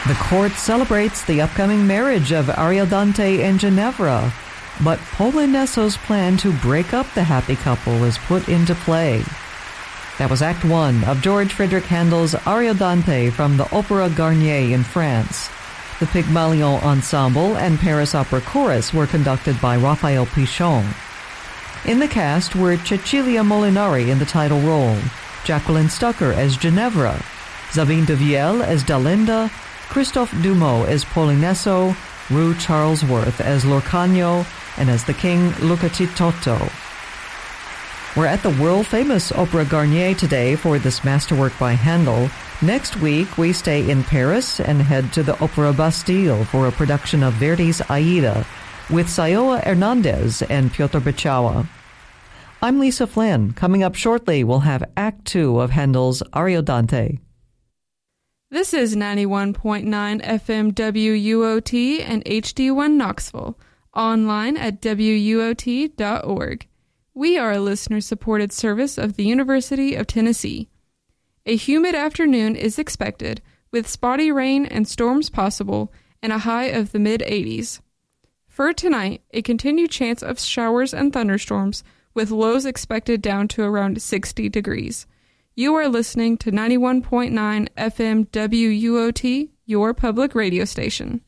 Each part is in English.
The court celebrates the upcoming marriage of Ariodante and Ginevra, but Polineso's plan to break up the happy couple is put into play. That was Act 1 of George Frideric Handel's Ariodante from the Opéra Garnier in France. The Pygmalion Ensemble and Paris Opera Chorus were conducted by Raphael Pichon. In the cast were Cecilia Molinari in the title role, Jacqueline Stucker as Ginevra, Sabine de Viel as Dalinda, Christophe Dumont as Polineso, Rue Charlesworth as Lorcagno, and as the king, Luca Titotto. We're at the world-famous Opéra Garnier today for this masterwork by Handel. Next week, we stay in Paris and head to the Opéra Bastille for a production of Verdi's Aida with Sayoa Hernandez and Piotr Beczała. I'm Lisa Flynn. Coming up shortly, we'll have Act 2 of Handel's Ariodante. This is 91.9 FM WUOT and HD1 Knoxville, online at WUOT.org. We are a listener-supported service of the University of Tennessee. A humid afternoon is expected, with spotty rain and storms possible, and a high of the mid-80s. For tonight, a continued chance of showers and thunderstorms, with lows expected down to around 60 degrees. You are listening to 91.9 FM WUOT, your public radio station.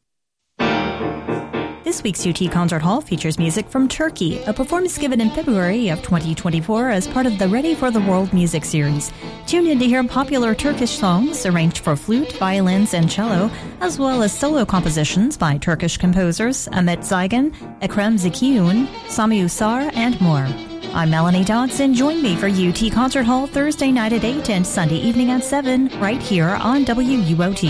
This week's UT Concert Hall features music from Turkey, a performance given in February of 2024 as part of the Ready for the World music series. Tune in to hear popular Turkish songs arranged for flute, violins, and cello, as well as solo compositions by Turkish composers Ahmet Zaygan, Ekrem Zekiun, Sami Usar, and more. I'm Melanie Dodson. Join me for UT Concert Hall Thursday night at 8 and Sunday evening at 7, right here on WUOT.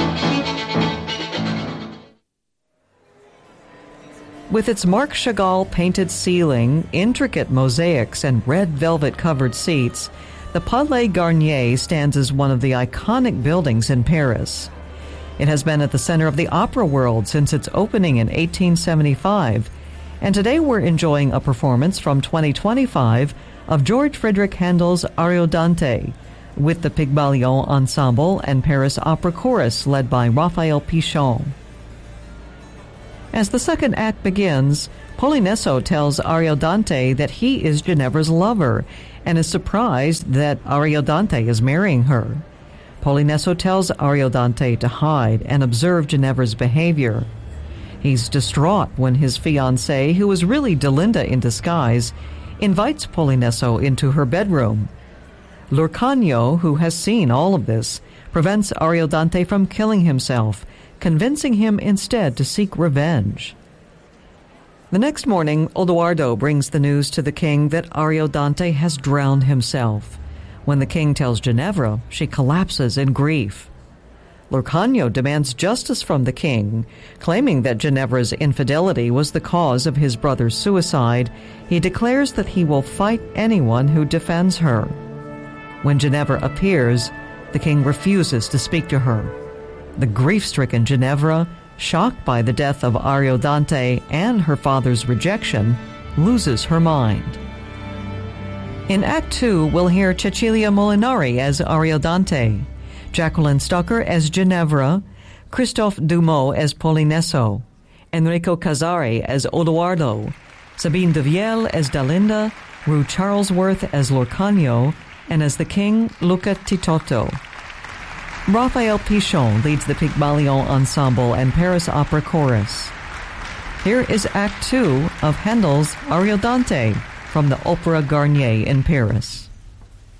With its Marc Chagall painted ceiling, intricate mosaics, and red velvet-covered seats, the Palais Garnier stands as one of the iconic buildings in Paris. It has been at the center of the opera world since its opening in 1875, and today we're enjoying a performance from 2025 of George Frideric Handel's Ariodante, with the Pygmalion Ensemble and Paris Opera Chorus led by Raphael Pichon. As the second act begins, Polineso tells Ariodante that he is Ginevra's lover and is surprised that Ariodante is marrying her. Polineso tells Ariodante to hide and observe Ginevra's behavior. He's distraught when his fiancée, who is really Dalinda in disguise, invites Polineso into her bedroom. Lorcagno, who has seen all of this, prevents Ariodante from killing himself, convincing him instead to seek revenge. The next morning, Odoardo brings the news to the king that Ariodante has drowned himself. When the king tells Ginevra, she collapses in grief. Lorcagno demands justice from the king, claiming that Ginevra's infidelity was the cause of his brother's suicide. He declares that he will fight anyone who defends her. When Ginevra appears, the king refuses to speak to her. The grief-stricken Ginevra, shocked by the death of Ariodante and her father's rejection, loses her mind. In Act 2, we'll hear Cecilia Molinari as Ariodante, Jacqueline Stucker as Ginevra, Christophe Dumont as Polineso, Enrico Casari as Odoardo, Sabine de Viel as Dalinda, Rue Charlesworth as Lorcagno, and as the king, Luca Titotto. Raphael Pichon leads the Pygmalion Ensemble and Paris Opera Chorus. Here is Act 2 of Handel's Ariodante from the Opéra Garnier in Paris.